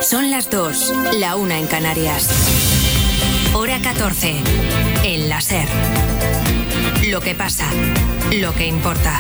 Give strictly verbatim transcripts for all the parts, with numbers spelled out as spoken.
Son las dos, la una en Canarias. Hora catorce. El láser. Lo que pasa, lo que importa.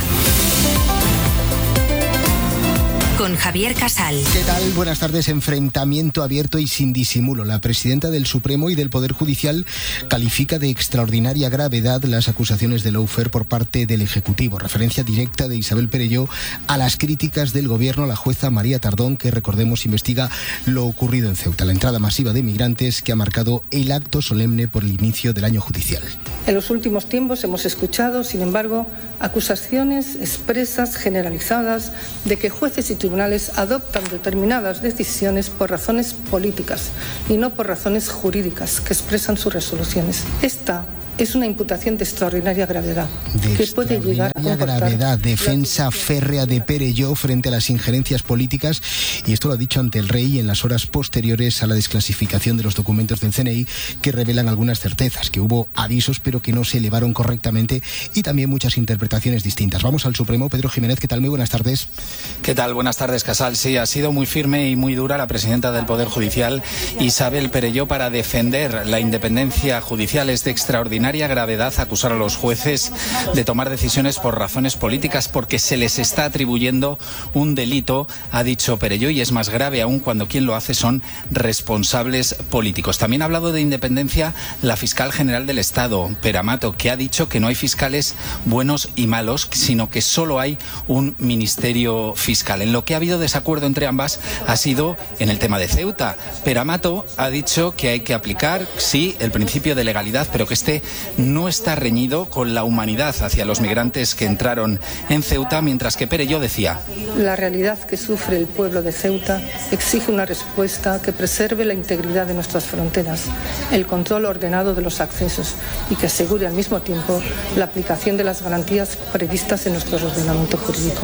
Con Javier Casal. ¿Qué tal? Buenas tardes. Enfrentamiento abierto y sin disimulo. La presidenta del Supremo y del Poder Judicial califica de extraordinaria gravedad las acusaciones de lawfare por parte del Ejecutivo. Referencia directa de Isabel Perelló a las críticas del Gobierno a la jueza María Tardón, que, recordemos, investiga lo ocurrido en Ceuta, la entrada masiva de migrantes que ha marcado el acto solemne por el inicio del año judicial. En los últimos tiempos hemos escuchado, sin embargo, acusaciones expresas, generalizadas, de que jueces y tribunales adoptan determinadas decisiones por razones políticas y no por razones jurídicas que expresan sus resoluciones. Esta es una imputación de extraordinaria gravedad, de que puede llegar a comportar gravedad, defensa férrea de Perelló frente a las injerencias políticas, y esto lo ha dicho ante el rey en las horas posteriores a la desclasificación de los documentos del C N I, que revelan algunas certezas, que hubo avisos pero que no se elevaron correctamente, y también muchas interpretaciones distintas. Vamos al Supremo. Pedro Jiménez, ¿qué tal? Muy buenas tardes. ¿Qué tal? Buenas tardes, Casal. Sí, ha sido muy firme y muy dura la presidenta del Poder Judicial, Isabel Perelló, para defender la independencia judicial. Es de extraordinaria gravedad acusar a los jueces de tomar decisiones por razones políticas, porque se les está atribuyendo un delito, ha dicho Perelló, y es más grave aún cuando quien lo hace son responsables políticos. También ha hablado de independencia la fiscal general del Estado, Pera Mato, que ha dicho que no hay fiscales buenos y malos, sino que solo hay un ministerio fiscal. En lo que ha habido desacuerdo entre ambas ha sido en el tema de Ceuta. Pera Mato ha dicho que hay que aplicar, sí, el principio de legalidad, pero que este no está reñido con la humanidad hacia los migrantes que entraron en Ceuta, mientras que Perelló decía: la realidad que sufre el pueblo de Ceuta exige una respuesta que preserve la integridad de nuestras fronteras, el control ordenado de los accesos y que asegure al mismo tiempo la aplicación de las garantías previstas en nuestro ordenamiento jurídico.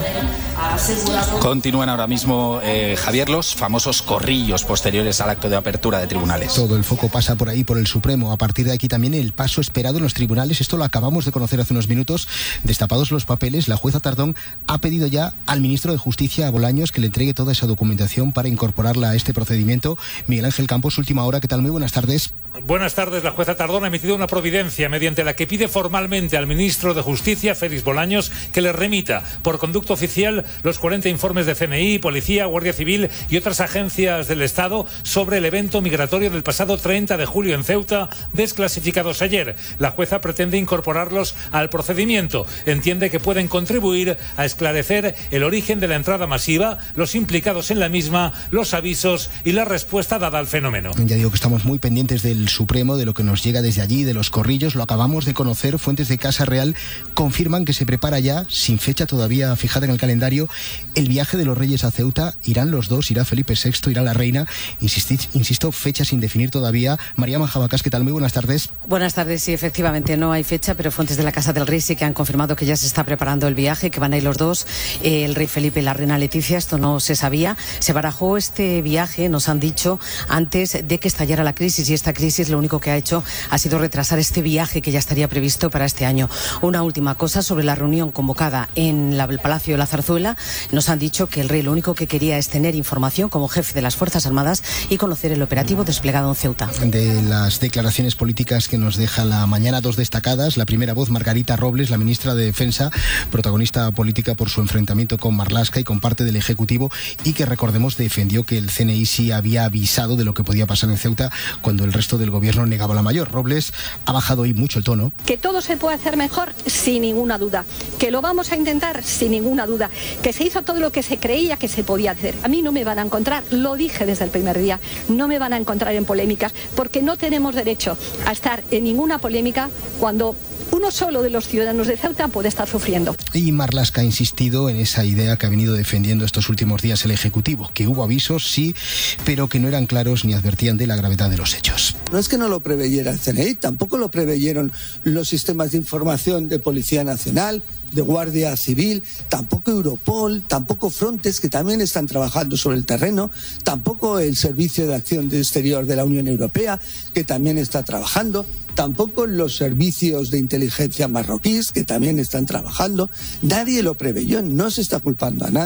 Continúan ahora mismo, eh, Javier, los famosos corrillos posteriores al acto de apertura de tribunales. Todo el foco pasa por ahí, por el Supremo. A partir de aquí también el paso esperado en los tribunales. Esto lo acabamos de conocer hace unos minutos. Destapados los papeles, la jueza Tardón ha pedido ya al ministro de Justicia, a Bolaños, que le entregue toda esa documentación para incorporarla a este procedimiento. Miguel Ángel Campos, última hora. ¿Qué tal? Muy buenas tardes. Buenas tardes. La jueza Tardón ha emitido una providencia mediante la que pide formalmente al ministro de Justicia, Félix Bolaños, que le remita por conducto oficial los cuarenta informes de C N I, Policía, Guardia Civil y otras agencias del Estado sobre el evento migratorio del pasado treinta de julio en Ceuta, desclasificados ayer. La jueza pretende incorporarlos al procedimiento. Entiende que pueden contribuir a esclarecer el origen de la entrada masiva, los implicados en la misma, los avisos y la respuesta dada al fenómeno. Ya digo que estamos muy pendientes del Supremo, de lo que nos llega desde allí, de los corrillos. Lo acabamos de conocer. Fuentes de Casa Real confirman que se prepara ya, sin fecha todavía fijada en el calendario, el viaje de los Reyes a Ceuta. Irán los dos, irá Felipe sexto, irá la reina. Insistid, insisto, fecha sin definir todavía. María Manjabacás, ¿qué tal? Muy buenas tardes. Buenas tardes. Sí, efectivamente no hay fecha, pero fuentes de la Casa del Rey sí que han confirmado que ya se está preparando el viaje, que van a ir los dos, eh, el rey Felipe y la reina Leticia. Esto no se sabía. Se barajó este viaje, nos han dicho, antes de que estallara la crisis, y esta crisis lo único que ha hecho ha sido retrasar este viaje que ya estaría previsto para este año. Una última cosa sobre la reunión convocada en la, el Palacio de la Zarzuela. Nos han dicho que el rey lo único que quería es tener información como jefe de las Fuerzas Armadas y conocer el operativo desplegado en Ceuta. De las declaraciones políticas que nos deja la mañana, dos destacadas. La primera voz, Margarita Robles, la ministra de Defensa, protagonista política por su enfrentamiento con Marlaska y con parte del Ejecutivo, y que, recordemos, defendió que el C N I sí había avisado de lo que podía pasar en Ceuta cuando el resto del gobierno negaba la mayor. Robles ha bajado hoy mucho el tono. Que todo se puede hacer mejor, sin ninguna duda. Que lo vamos a intentar, sin ninguna duda. Que se hizo todo lo que se creía que se podía hacer. A mí no me van a encontrar, lo dije desde el primer día, no me van a encontrar en polémicas, porque no tenemos derecho a estar en ninguna polémica cuando uno solo de los ciudadanos de Ceuta puede estar sufriendo. Y Marlaska ha insistido en esa idea que ha venido defendiendo estos últimos días el Ejecutivo, que hubo avisos, sí, pero que no eran claros ni advertían de la gravedad de los hechos. No es que no lo preveyera el C N I, tampoco lo preveyeron los sistemas de información de Policía Nacional, de Guardia Civil, tampoco Europol, tampoco Frontex, que también están trabajando sobre el terreno, tampoco el Servicio de Acción Exterior de la Unión Europea, que también está trabajando, tampoco los servicios de inteligencia marroquíes, que también están trabajando. Nadie lo preveyó, no se está culpando a nadie.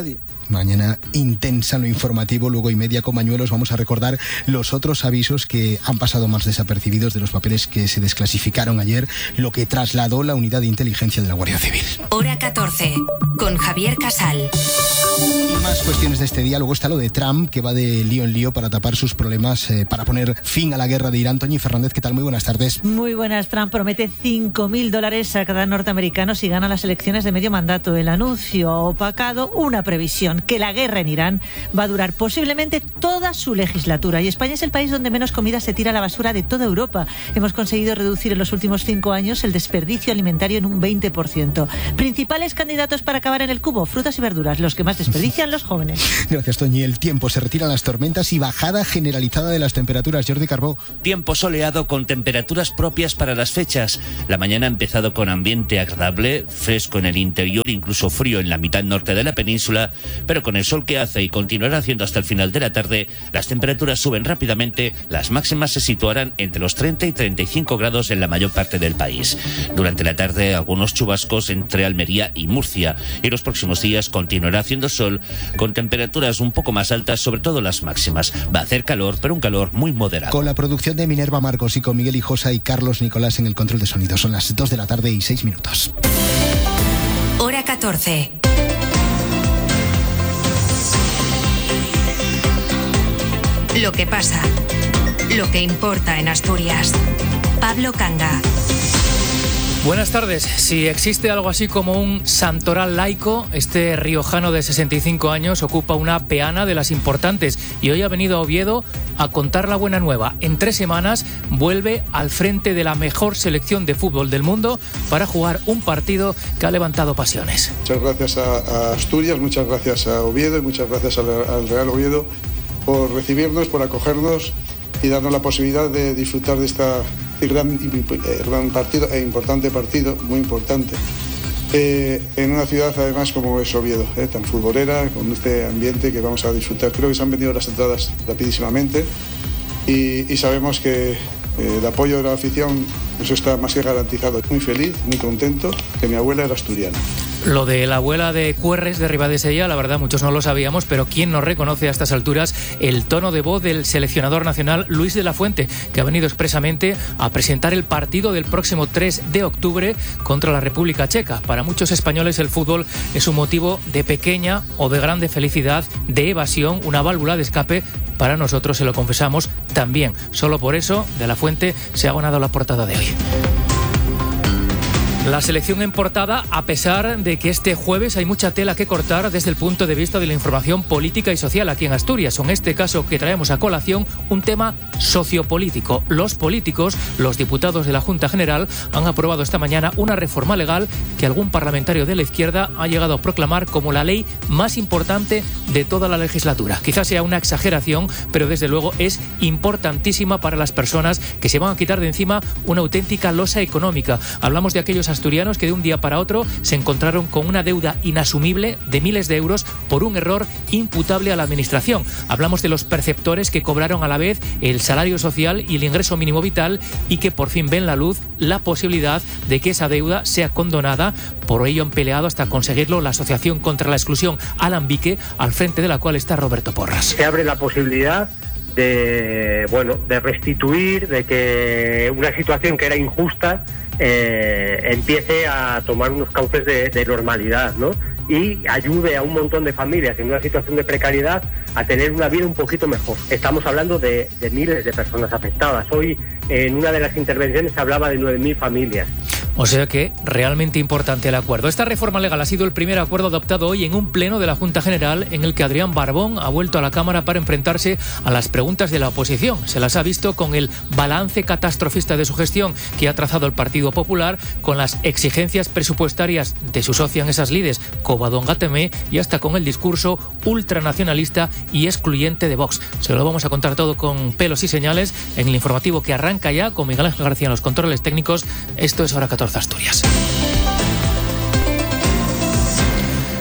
Mañana intensa en lo informativo, luego y media con Mañuelos. Vamos a recordar los otros avisos que han pasado más desapercibidos de los papeles que se desclasificaron ayer, lo que trasladó la unidad de inteligencia de la Guardia Civil. Hora catorce, con Javier Casal. Y más cuestiones de este día. Luego está lo de Trump, que va de lío en lío para tapar sus problemas, eh, para poner fin a la guerra de Irán. Toñi Fernández, ¿qué tal? Muy buenas tardes. Muy buenas. Trump promete cinco mil dólares a cada norteamericano si gana las elecciones de medio mandato. El anuncio ha opacado una previsión, que la guerra en Irán va a durar posiblemente toda su legislatura. Y España es el país donde menos comida se tira a la basura de toda Europa. Hemos conseguido reducir en los últimos cinco años el desperdicio alimentario en un veinte por ciento. Principales candidatos para acabar en el cubo: frutas y verduras, los que más desperdician los jóvenes. Gracias, Toñi. El tiempo, se retiran las tormentas y bajada generalizada de las temperaturas. Jordi Carbó. Tiempo soleado con temperaturas propias para las fechas. La mañana ha empezado con ambiente agradable, fresco en el interior, incluso frío en la mitad norte de la península, pero con el sol que hace y continuará haciendo hasta el final de la tarde, las temperaturas suben rápidamente. Las máximas se situarán entre los treinta y treinta y cinco grados en la mayor parte del país. Durante la tarde, algunos chubascos entre Almería y Murcia, y los próximos días continuará haciendo sol con temperaturas un poco más altas, sobre todo las máximas. Va a hacer calor, pero un calor muy moderado. Con la producción de Minerva Marcos y con Miguel Hijosa y Carlos Nicolás en el control de sonido. Son las dos de la tarde y seis minutos. Hora catorce. Lo que pasa, lo que importa en Asturias. Pablo Canga. Buenas tardes. Si existe algo así como un santoral laico, este riojano de sesenta y cinco años ocupa una peana de las importantes y hoy ha venido a Oviedo a contar la buena nueva. En tres semanas vuelve al frente de la mejor selección de fútbol del mundo para jugar un partido que ha levantado pasiones. Muchas gracias a, a Asturias, muchas gracias a Oviedo y muchas gracias al, al Real Oviedo por recibirnos, por acogernos y darnos la posibilidad de disfrutar de esta gran, gran partido e importante partido, muy importante, eh, en una ciudad además como es Oviedo, eh, tan futbolera, con este ambiente que vamos a disfrutar. Creo que se han vendido las entradas rapidísimamente y, y sabemos que eh, el apoyo de la afición, eso está más que garantizado. Muy feliz, muy contento, que mi abuela era asturiana. Lo de la abuela de Cuerres de Ribadesella, la verdad muchos no lo sabíamos, pero ¿quién no reconoce a estas alturas el tono de voz del seleccionador nacional Luis de la Fuente, que ha venido expresamente a presentar el partido del próximo tres de octubre contra la República Checa? Para muchos españoles el fútbol es un motivo de pequeña o de grande felicidad, de evasión, una válvula de escape. Para nosotros, se lo confesamos, también. Solo por eso, de la Fuente se ha ganado la portada de hoy. La selección en portada, a pesar de que este jueves hay mucha tela que cortar desde el punto de vista de la información política y social aquí en Asturias. O en este caso que traemos a colación, un tema sociopolítico. Los políticos, los diputados de la Junta General, han aprobado esta mañana una reforma legal que algún parlamentario de la izquierda ha llegado a proclamar como la ley más importante de toda la legislatura. Quizás sea una exageración, pero desde luego es importantísima para las personas que se van a quitar de encima una auténtica losa económica. Hablamos de aquellos asturianos que de un día para otro se encontraron con una deuda inasumible de miles de euros por un error imputable a la administración. Hablamos de los perceptores que cobraron a la vez el salario social y el ingreso mínimo vital y que por fin ven la luz la posibilidad de que esa deuda sea condonada. Por ello han peleado hasta conseguirlo la Asociación contra la Exclusión Alambique, al frente de la cual está Roberto Porras. Se abre la posibilidad de, bueno, de restituir, de que una situación que era injusta Eh, empiece a tomar unos cauces de, de normalidad, ¿no? Y ayude a un montón de familias en una situación de precariedad a tener una vida un poquito mejor. Estamos hablando de, de miles de personas afectadas. Hoy, en una de las intervenciones, se hablaba de nueve mil familias. O sea que realmente importante el acuerdo. Esta reforma legal ha sido el primer acuerdo adoptado hoy en un pleno de la Junta General en el que Adrián Barbón ha vuelto a la Cámara para enfrentarse a las preguntas de la oposición. Se las ha visto con el balance catastrofista de su gestión que ha trazado el Partido Popular, con las exigencias presupuestarias de su socia en esas lides, Covadonga Temé, y hasta con el discurso ultranacionalista y excluyente de Vox. Se lo vamos a contar todo con pelos y señales en el informativo que arranca ya con Miguel Ángel García en los controles técnicos. Esto es Hora catorce Asturias.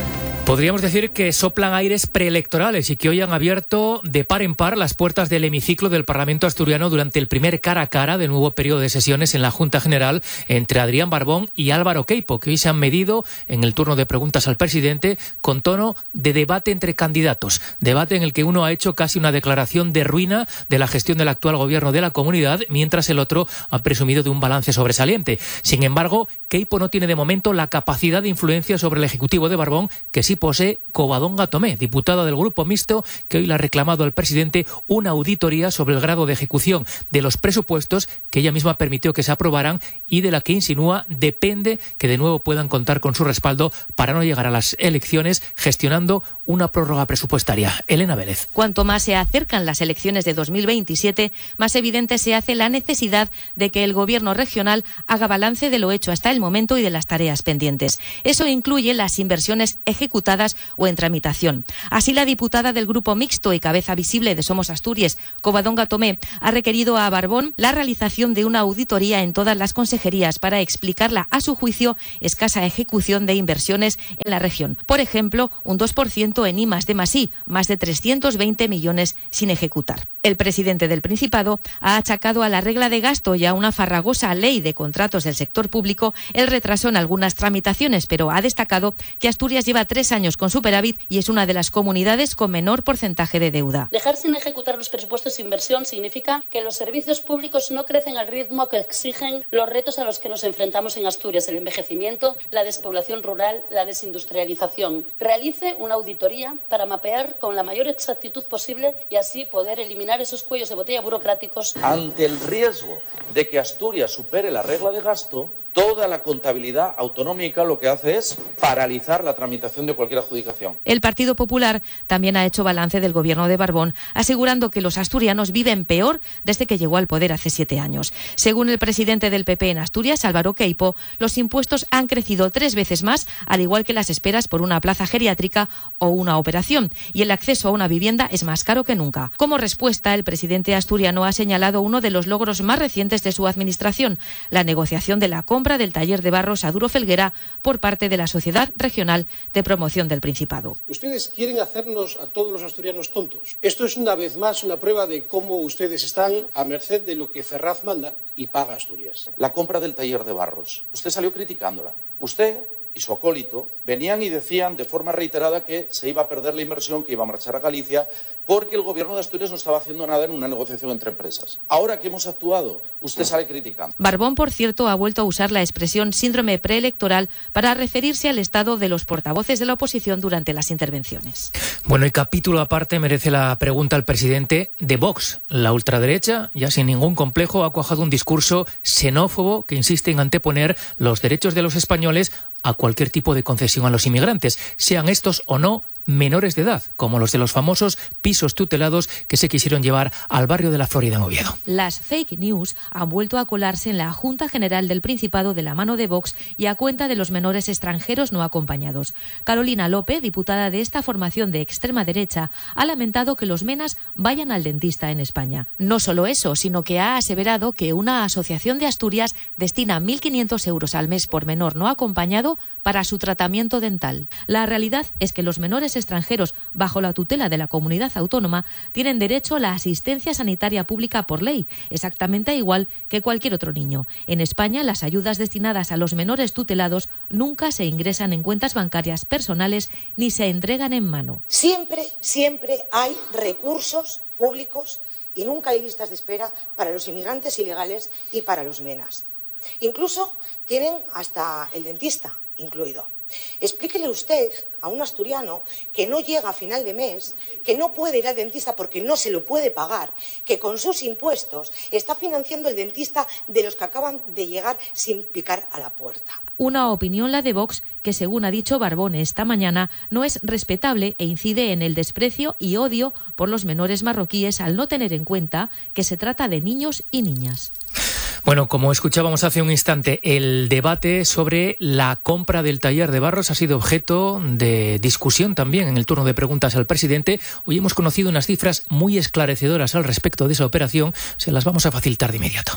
Podríamos decir que soplan aires preelectorales y que hoy han abierto de par en par las puertas del hemiciclo del Parlamento asturiano durante el primer cara a cara del nuevo periodo de sesiones en la Junta General entre Adrián Barbón y Álvaro Queipo, que hoy se han medido en el turno de preguntas al presidente con tono de debate entre candidatos. Debate en el que uno ha hecho casi una declaración de ruina de la gestión del actual gobierno de la comunidad, mientras el otro ha presumido de un balance sobresaliente. Sin embargo, Queipo no tiene de momento la capacidad de influencia sobre el ejecutivo de Barbón, que sí posee Covadonga Tomé, diputada del Grupo Mixto, que hoy le ha reclamado al presidente una auditoría sobre el grado de ejecución de los presupuestos que ella misma permitió que se aprobaran y de la que insinúa depende que de nuevo puedan contar con su respaldo para no llegar a las elecciones gestionando una prórroga presupuestaria. Elena Vélez. Cuanto más se acercan las elecciones de dos mil veintisiete, más evidente se hace la necesidad de que el Gobierno regional haga balance de lo hecho hasta el momento y de las tareas pendientes. Eso incluye las inversiones ejecutadas o en tramitación. Así, la diputada del Grupo Mixto y cabeza visible de Somos Asturias, Covadonga Tomé, ha requerido a Barbón la realización de una auditoría en todas las consejerías para explicar la, a su juicio, escasa ejecución de inversiones en la región. Por ejemplo, un dos por ciento en I más D más I, más de trescientos veinte millones sin ejecutar. El presidente del Principado ha achacado a la regla de gasto y a una farragosa ley de contratos del sector público el retraso en algunas tramitaciones, pero ha destacado que Asturias lleva tres años con superávit y es una de las comunidades con menor porcentaje de deuda. Dejar sin ejecutar los presupuestos de inversión significa que los servicios públicos no crecen al ritmo que exigen los retos a los que nos enfrentamos en Asturias: el envejecimiento, la despoblación rural, la desindustrialización. Realice una auditoría para mapear con la mayor exactitud posible y así poder eliminar esos cuellos de botella burocráticos. Ante el riesgo de que Asturias supere la regla de gasto, toda la contabilidad autonómica lo que hace es paralizar la tramitación de cualquier adjudicación. El Partido Popular también ha hecho balance del gobierno de Barbón, asegurando que los asturianos viven peor desde que llegó al poder hace siete años. Según el presidente del P P en Asturias, Álvaro Queipo, los impuestos han crecido tres veces más, al igual que las esperas por una plaza geriátrica o una operación, y el acceso a una vivienda es más caro que nunca. Como respuesta, el presidente asturiano ha señalado uno de los logros más recientes de su administración, la negociación de la compra del taller de barros a Duro Felguera por parte de la Sociedad Regional de Promoción del Principado. Ustedes quieren hacernos a todos los asturianos tontos. Esto es una vez más una prueba de cómo ustedes están a merced de lo que Ferraz manda y paga Asturias. La compra del taller de barros. Usted salió criticándola. Usted y su acólito venían y decían de forma reiterada que se iba a perder la inversión, que iba a marchar a Galicia, porque el gobierno de Asturias no estaba haciendo nada en una negociación entre empresas. Ahora que hemos actuado, usted sale criticando. Barbón, por cierto, ha vuelto a usar la expresión síndrome preelectoral para referirse al estado de los portavoces de la oposición durante las intervenciones. Bueno, y capítulo aparte merece la pregunta al presidente de Vox. La ultraderecha, ya sin ningún complejo, ha cuajado un discurso xenófobo que insiste en anteponer los derechos de los españoles a cualquier tipo de concesión a los inmigrantes, sean estos o no menores de edad, como los de los famosos pisos tutelados que se quisieron llevar al barrio de la Florida en Oviedo. Las fake news han vuelto a colarse en la Junta General del Principado de la mano de Vox y a cuenta de los menores extranjeros no acompañados. Carolina López, diputada de esta formación de extrema derecha, ha lamentado que los menas vayan al dentista en España. No solo eso, sino que ha aseverado que una asociación de Asturias destina mil quinientos euros al mes por menor no acompañado para su tratamiento dental. La realidad es que los menores extranjeros bajo la tutela de la comunidad autónoma tienen derecho a la asistencia sanitaria pública por ley, exactamente igual que cualquier otro niño. En España, las ayudas destinadas a los menores tutelados nunca se ingresan en cuentas bancarias personales ni se entregan en mano. Siempre, siempre hay recursos públicos y nunca hay listas de espera para los inmigrantes ilegales y para los menas. Incluso tienen hasta el dentista incluido. Explíquele usted a un asturiano que no llega a final de mes, que no puede ir al dentista porque no se lo puede pagar, que con sus impuestos está financiando el dentista de los que acaban de llegar sin picar a la puerta. Una opinión, la de Vox, que según ha dicho Barbón esta mañana, no es respetable e incide en el desprecio y odio por los menores marroquíes al no tener en cuenta que se trata de niños y niñas. Bueno, como escuchábamos hace un instante, el debate sobre la compra del taller de barros ha sido objeto de discusión también en el turno de preguntas al presidente. Hoy hemos conocido unas cifras muy esclarecedoras al respecto de esa operación. Se las vamos a facilitar de inmediato.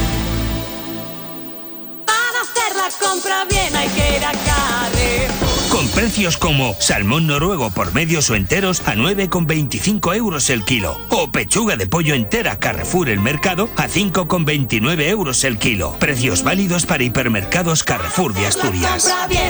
Para hacer la compra bien hay que ir a Carrefour. con precios como salmón noruego por medios o enteros a nueve con veinticinco euros el kilo, o pechuga de pollo entera Carrefour El Mercado a cinco con veintinueve euros el kilo. Precios válidos para hipermercados Carrefour de Asturias.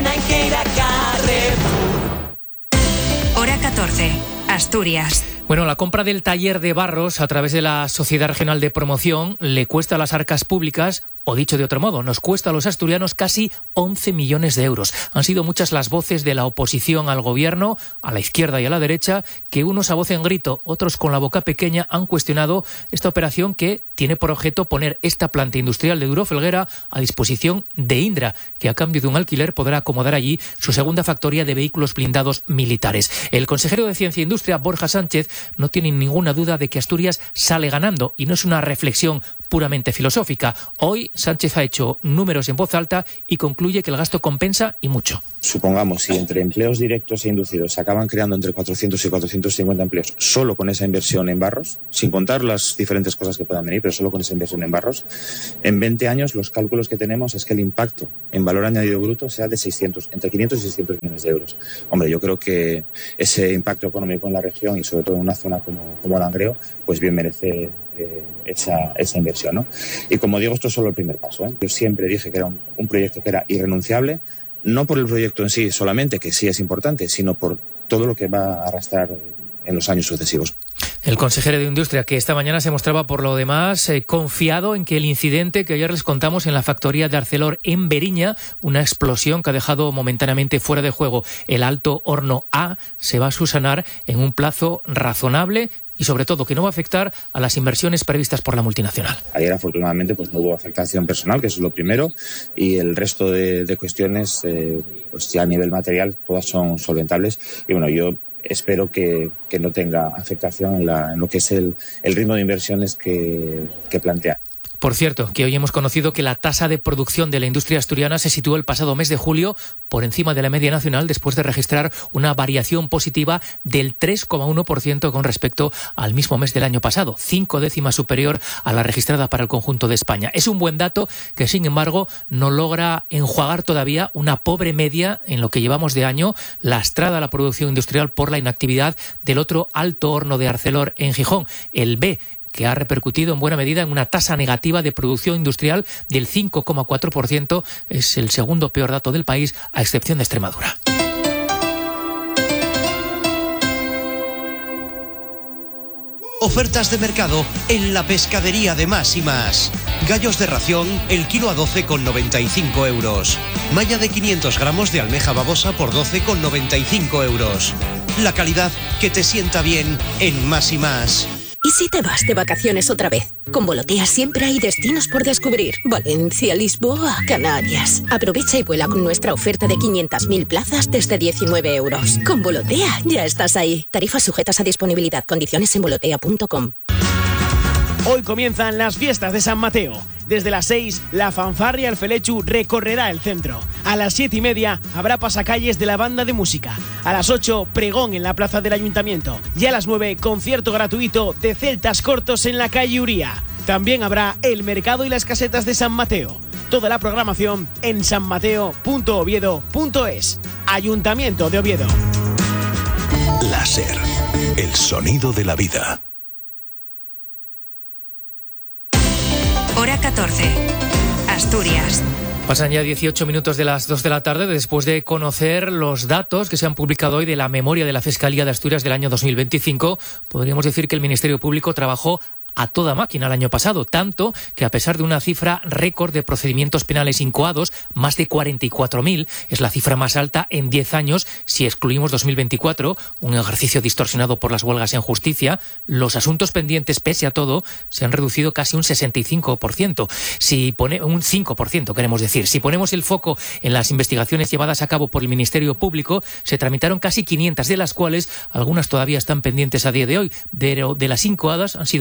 Hora catorce, Asturias. Bueno, la compra del taller de Barros a través de la Sociedad Regional de Promoción le cuesta a las arcas públicas, o dicho de otro modo, nos cuesta a los asturianos casi once millones de euros. Han sido muchas las voces de la oposición al gobierno, a la izquierda y a la derecha, que unos a voz en grito, otros con la boca pequeña, han cuestionado esta operación que tiene por objeto poner esta planta industrial de Duro Felguera a disposición de Indra, que a cambio de un alquiler podrá acomodar allí su segunda factoría de vehículos blindados militares. El consejero de Ciencia e Industria, Borja Sánchez, no tiene ninguna duda de que Asturias sale ganando, y no es una reflexión puramente filosófica. Hoy Sánchez ha hecho números en voz alta y concluye que el gasto compensa y mucho. Supongamos, si entre empleos directos e inducidos se acaban creando entre cuatrocientos y cuatrocientos cincuenta empleos solo con esa inversión en Barros, sin contar las diferentes cosas que puedan venir, pero solo con esa inversión en Barros, en veinte años los cálculos que tenemos es que el impacto en valor añadido bruto sea de seiscientos, entre quinientos y seiscientos millones de euros. Hombre, yo creo que ese impacto económico en la región y sobre todo en una zona como, como Langreo, pues bien merece eh, esa, esa inversión, ¿no? Y como digo, esto es solo el primer paso, ¿eh? Yo siempre dije que era un, un proyecto que era irrenunciable, no por el proyecto en sí solamente, que sí es importante, sino por todo lo que va a arrastrar en los años sucesivos. El consejero de Industria, que esta mañana se mostraba por lo demás eh, confiado en que el incidente que ayer les contamos en la factoría de Arcelor en Beriña, una explosión que ha dejado momentáneamente fuera de juego el alto horno A, se va a subsanar en un plazo razonable y sobre todo que no va a afectar a las inversiones previstas por la multinacional. Ayer afortunadamente pues no hubo afectación personal, que eso es lo primero, y el resto de, de cuestiones eh, pues ya a nivel material todas son solventables y bueno, yo espero que, que no tenga afectación en, la, en lo que es el, el ritmo de inversiones que, que plantea. Por cierto, que hoy hemos conocido que la tasa de producción de la industria asturiana se situó el pasado mes de julio por encima de la media nacional después de registrar una variación positiva del tres coma uno por ciento con respecto al mismo mes del año pasado, cinco décimas superior a la registrada para el conjunto de España. Es un buen dato que, sin embargo, no logra enjuagar todavía una pobre media en lo que llevamos de año, lastrada la producción industrial por la inactividad del otro alto horno de Arcelor en Gijón, el B, que ha repercutido en buena medida en una tasa negativa de producción industrial del cinco coma cuatro por ciento. Es el segundo peor dato del país, a excepción de Extremadura. Ofertas de mercado en la pescadería de Más y Más. Gallos de ración, el kilo a doce con noventa y cinco euros. Malla de quinientos gramos de almeja babosa por doce con noventa y cinco euros. La calidad que te sienta bien en Más y Más. ¿Y si te vas de vacaciones otra vez? Con Volotea siempre hay destinos por descubrir. Valencia, Lisboa, Canarias. Aprovecha y vuela con nuestra oferta de quinientas mil plazas desde diecinueve euros. Con Volotea ya estás ahí. Tarifas sujetas a disponibilidad. Condiciones en volotea punto com. Hoy comienzan las fiestas de San Mateo. Desde las seis, la fanfarria El Felechu recorrerá el centro. A las siete y media habrá pasacalles de la banda de música. A las ocho, pregón en la plaza del Ayuntamiento. Y a las nueve, concierto gratuito de celtas cortos en la calle Uría. También habrá el mercado y las casetas de San Mateo. Toda la programación en san mateo punto oviedo punto es. Ayuntamiento de Oviedo. Láser, el sonido de la vida. Hora catorce, Asturias. Pasan ya dieciocho minutos de las dos de la tarde después de conocer los datos que se han publicado hoy de la memoria de la Fiscalía de Asturias del año dos mil veinticinco. Podríamos decir que el Ministerio Público trabajó a toda máquina el año pasado, tanto que a pesar de una cifra récord de procedimientos penales incoados, más de cuarenta y cuatro mil, es la cifra más alta en diez años si excluimos dos mil veinticuatro, un ejercicio distorsionado por las huelgas en justicia, los asuntos pendientes, pese a todo, se han reducido casi un sesenta y cinco por ciento. Si pone, un cinco por ciento queremos decir. Si ponemos el foco en las investigaciones llevadas a cabo por el Ministerio Público, se tramitaron casi quinientas, de las cuales algunas todavía están pendientes a día de hoy. De, de las incoadas han sido los incendios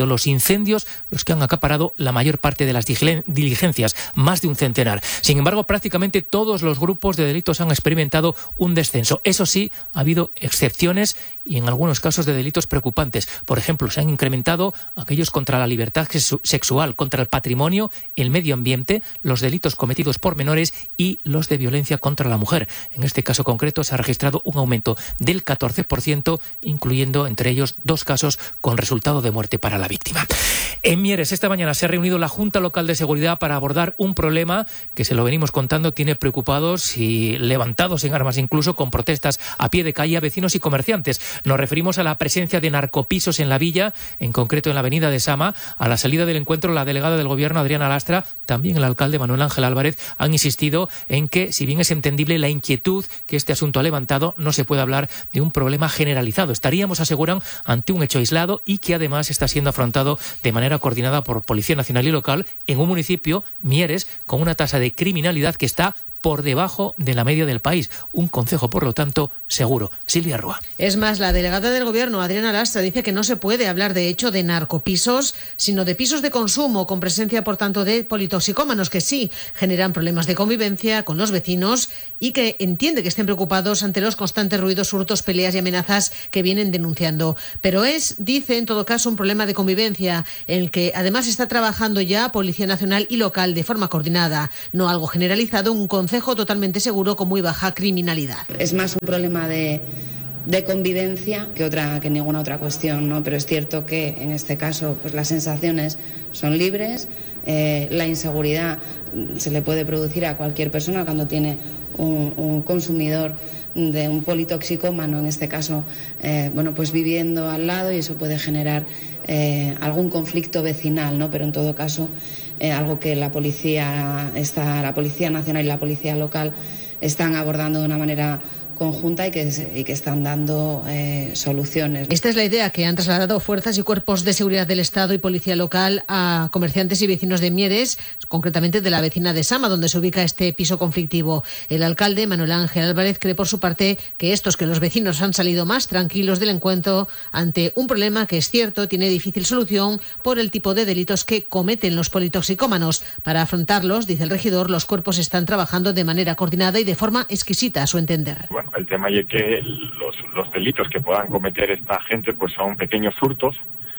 incendios los que han acaparado la mayor parte de las diligencias, más de un centenar. Sin embargo, prácticamente todos los grupos de delitos han experimentado un descenso. Eso sí, ha habido excepciones y en algunos casos de delitos preocupantes. Por ejemplo, se han incrementado aquellos contra la libertad sexual, contra el patrimonio, el medio ambiente, los delitos cometidos por menores y los de violencia contra la mujer. En este caso concreto se ha registrado un aumento del catorce por ciento, incluyendo entre ellos dos casos con resultado de muerte para la víctima. En Mieres, esta mañana se ha reunido la Junta Local de Seguridad para abordar un problema que, se lo venimos contando, tiene preocupados y levantados en armas, incluso con protestas a pie de calle a vecinos y comerciantes. Nos referimos a la presencia de narcopisos en la villa, en concreto en la avenida de Sama. A la salida del encuentro, la delegada del Gobierno, Adriana Lastra, también el alcalde Manuel Ángel Álvarez, han insistido en que, si bien es entendible la inquietud que este asunto ha levantado, no se puede hablar de un problema generalizado. Estaríamos, aseguran, ante un hecho aislado y que además está siendo afrontado de manera coordinada por Policía Nacional y Local en un municipio, Mieres, con una tasa de criminalidad que está por debajo de la media del país. Un concejo, por lo tanto, seguro. Silvia Rúa. Es más, la delegada del Gobierno, Adriana Lastra, dice que no se puede hablar de hecho de narcopisos, sino de pisos de consumo, con presencia, por tanto, de politoxicómanos que sí generan problemas de convivencia con los vecinos y que entiende que estén preocupados ante los constantes ruidos, hurtos, peleas y amenazas que vienen denunciando. Pero es, dice, en todo caso, un problema de convivencia en el que además está trabajando ya Policía Nacional y Local de forma coordinada, no algo generalizado, un concejo totalmente seguro con muy baja criminalidad. Es más un problema de, de convivencia que otra que ninguna otra cuestión, ¿no? Pero es cierto que en este caso pues las sensaciones son libres, eh, la inseguridad se le puede producir a cualquier persona cuando tiene un, un consumidor de un politoxicómano, en este caso, eh, bueno, pues viviendo al lado, y eso puede generar eh, algún conflicto vecinal, ¿no? Pero en todo caso, eh, algo que la policía está, la Policía Nacional y la Policía Local están abordando de una manera conjunta y que, y que están dando eh, soluciones. Esta es la idea que han trasladado fuerzas y cuerpos de seguridad del Estado y policía local a comerciantes y vecinos de Mieres, concretamente de la vecina de Sama, donde se ubica este piso conflictivo. El alcalde, Manuel Ángel Álvarez, cree por su parte que estos, que los vecinos han salido más tranquilos del encuentro ante un problema que, es cierto, tiene difícil solución por el tipo de delitos que cometen los politoxicómanos. Para afrontarlos, dice el regidor, los cuerpos están trabajando de manera coordinada y de forma exquisita, a su entender. Bueno, el tema es que los, los delitos que puedan cometer esta gente pues son pequeños hurtos,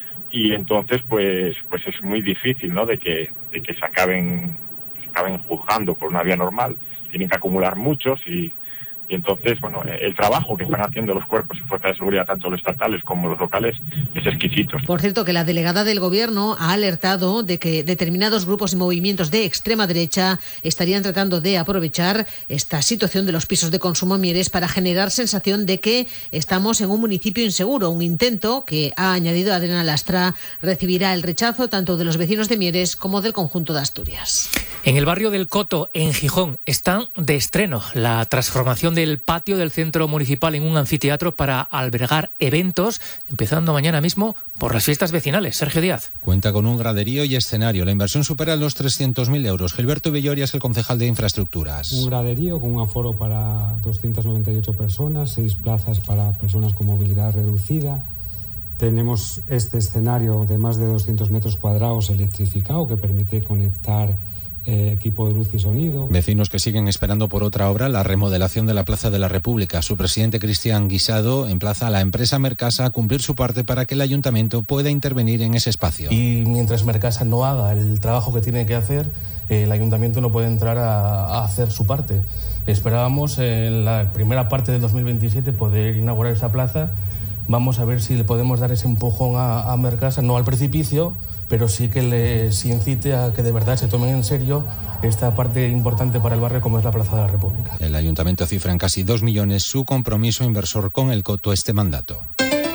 y entonces pues pues es muy difícil, ¿no?, de que de que se acaben se acaben juzgando por una vía normal. Tienen que acumular muchos y Y entonces, bueno, el trabajo que están haciendo los cuerpos y fuerzas de seguridad, tanto los estatales como los locales, es exquisito. Por cierto, que la delegada del Gobierno ha alertado de que determinados grupos y movimientos de extrema derecha estarían tratando de aprovechar esta situación de los pisos de consumo en Mieres para generar sensación de que estamos en un municipio inseguro. Un intento que, ha añadido Adriana Lastra, recibirá el rechazo tanto de los vecinos de Mieres como del conjunto de Asturias. En el barrio del Coto, en Gijón, están de estreno la transformación del patio del centro municipal en un anfiteatro para albergar eventos, empezando mañana mismo por las fiestas vecinales. Sergio Díaz. Cuenta con un graderío y escenario. La inversión supera los trescientos mil euros. Gilberto Villoria es el concejal de Infraestructuras. Un graderío con un aforo para doscientas noventa y ocho personas, seis plazas para personas con movilidad reducida. Tenemos este escenario de más de doscientos metros cuadrados electrificado que permite conectar Eh, equipo de luz y sonido. Vecinos que siguen esperando por otra obra, la remodelación de la Plaza de la República. Su presidente, Cristian Guisado, emplaza a la empresa Mercasa a cumplir su parte para que el ayuntamiento pueda intervenir en ese espacio. Y mientras Mercasa no haga el trabajo que tiene que hacer, eh, el ayuntamiento no puede entrar a, a hacer su parte. Esperábamos en la primera parte del dos mil veintisiete poder inaugurar esa plaza. Vamos a ver si le podemos dar ese empujón a, a Mercasa, no al precipicio, pero sí que les incite a que de verdad se tomen en serio esta parte importante para el barrio como es la Plaza de la República. El ayuntamiento cifra en casi dos millones su compromiso inversor con el Coto este mandato.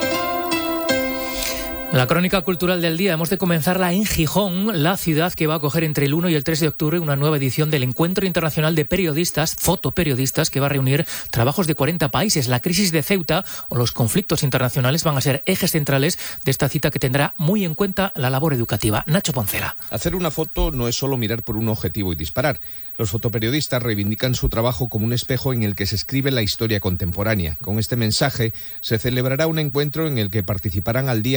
La crónica cultural del día. Hemos de comenzarla en Gijón, la ciudad que va a acoger entre el uno y el tres de octubre una nueva edición del Encuentro Internacional de Periodistas, Fotoperiodistas, que va a reunir trabajos de cuarenta países. La crisis de Ceuta o los conflictos internacionales van a ser ejes centrales de esta cita, que tendrá muy en cuenta la labor educativa. Nacho Poncela. Hacer una foto no es solo mirar por un objetivo y disparar. Los fotoperiodistas reivindican su trabajo como un espejo en el que se escribe la historia contemporánea. Con este mensaje se celebrará un encuentro en el que participarán al día más de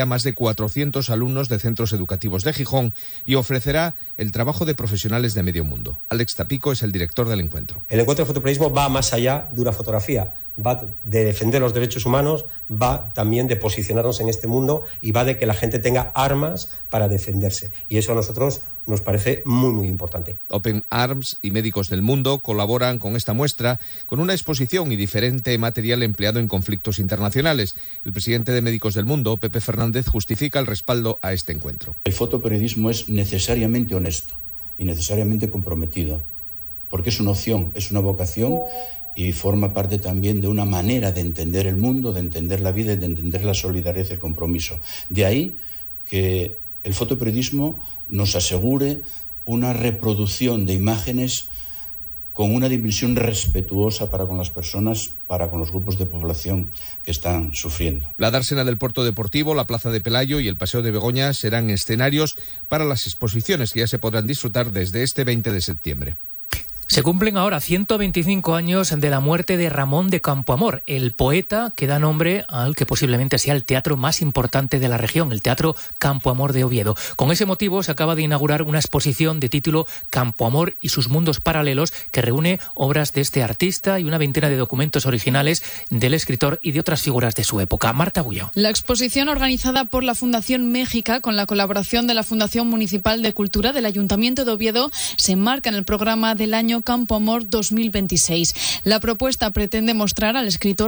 cuatrocientos alumnos de centros educativos de Gijón y ofrecerá el trabajo de profesionales de medio mundo. Alex Tapico es el director del encuentro. El encuentro de fotoperiodismo va más allá de una fotografía, va de defender los derechos humanos, va también de posicionarnos en este mundo y va de que la gente tenga armas para defenderse. Y eso a nosotros nos parece muy, muy importante. Open Arms y Médicos del Mundo colaboran con esta muestra con una exposición y diferente material empleado en conflictos internacionales. El presidente de Médicos del Mundo, Pepe Fernández, justifica el respaldo a este encuentro. El fotoperiodismo es necesariamente honesto y necesariamente comprometido, porque es una opción, es una vocación y forma parte también de una manera de entender el mundo, de entender la vida y de entender la solidaridad y el compromiso. De ahí que el fotoperiodismo nos asegure una reproducción de imágenes con una dimensión respetuosa para con las personas, para con los grupos de población que están sufriendo. La dársena del Puerto Deportivo, la Plaza de Pelayo y el Paseo de Begoña serán escenarios para las exposiciones que ya se podrán disfrutar desde este veinte de septiembre. Se cumplen ahora ciento veinticinco años de la muerte de Ramón de Campoamor, el poeta que da nombre al que posiblemente sea el teatro más importante de la región, el Teatro Campoamor de Oviedo. Con ese motivo se acaba de inaugurar una exposición de título Campoamor y sus mundos paralelos que reúne obras de este artista y una veintena de documentos originales del escritor y de otras figuras de su época. Marta Gullo. La exposición, organizada por la Fundación México con la colaboración de la Fundación Municipal de Cultura del Ayuntamiento de Oviedo, se enmarca en el programa del año Campoamor dos mil veintiséis. La propuesta pretende mostrar al escritor